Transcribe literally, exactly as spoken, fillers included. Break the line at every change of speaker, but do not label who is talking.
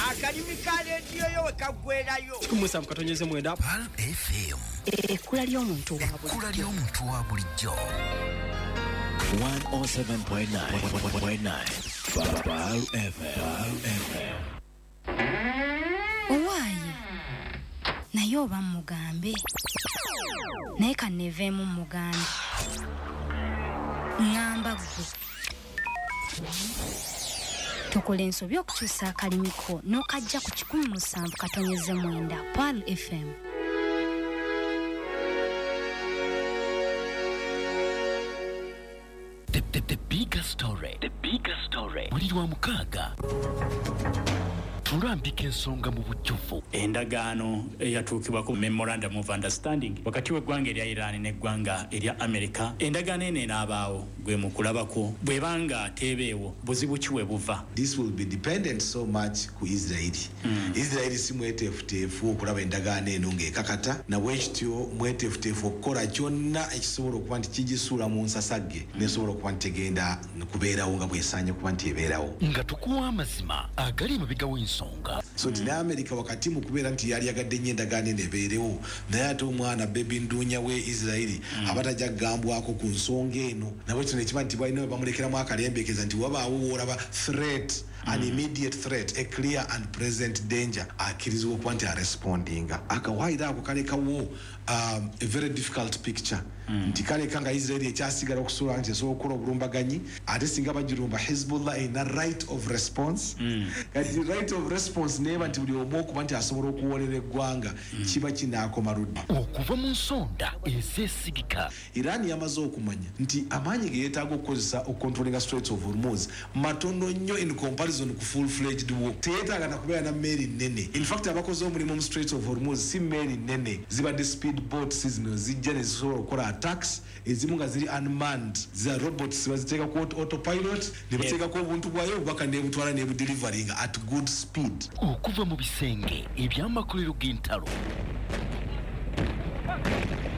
akalimi ka rediyo yo wekagwerayo
kumusa mukatonyeze mwenda
Pal F M
ekkula ly'omuntu wa bulijjo
ekkula ly'omuntu wa bulijjo
one oh seven point nine Pal F M.
Owaaye naye oba mugambe naye kanneeveemu mugambe ngamba gwe tukola ensobi okukyusa akalimi ko n'okajja ku kikumi musanvu katonyeze mwenda Pal F M.
The, the, the bigger story, the bigger story. Muliri wa mukaaga. Tulambika ensonga mu bujjuvu.
Endagaano eyatuukibwako memorandum of understanding wakati w'eggwanga erya Iran n'eggwanga erya America. Endagaano eno enaabaawo gwe mu kulabako bwebanga teebeewo buzibu ki we buva.
This will be dependent so much ku Israel. Mm. Israel si mweteefuteefu okulaba endagaano eno ng'ekakata na bwekityo mweteefuteefu okukola kyonna ekisobola okuba nti kigisuula mu nsasagge mm. nesobola okuba nti tegenda kubeerawo nga bwesaanye okuba nti ebeerawo.
Nga tukuwa amazima agali emabega w'ensonga.
So tina America wakati mu kubeera nti yali yagadde nnyo endagaano eno ebeerewo naye ate omwana bebi nduunya we Israeli mm. abatajja kugambwako ku nsonga eno nabwe kino ekiba nti balina we bamulekeramu akalembekeza nti wabaawo woolaba threat mm. an immediate threat, a clear and present danger akkirizibwa okuba nti arespondinga akawaayiro ako kalekawo um, a very difficult picture mm. nti kaleka nga Israeli ekyasigala okusobola nti esobola okukola obulumbaganyi ate singa bagirumba Hezbollah erina right of response mm. kati right of response neeba nti buli omu okuba nti asobola okuwolera eggwanga mm. kiba kinaakoma ludda
okuva mu nsonda ezeesigika.
Iran yamaze okumanya nti amaanyi ge yeetaaga okukozesa okukontrolinga Straits of Hormuz matono nnyo in comparison ku full fledged war. Teyeetaaga na kubeera na meeri nnene. In fact abakoze omulimu mu Straits of Hormuz si meeri nnene zibadde speed boats zino zijja ne zisobola okukola attacks ezimu nga ziri unmanned za robots baziteeka ku autopilot ne bateekako obuntu bwayo obubaka nebutwala nebudelivaringa at good speed.
Okuva mu bisenge eby'amakolero g'entalo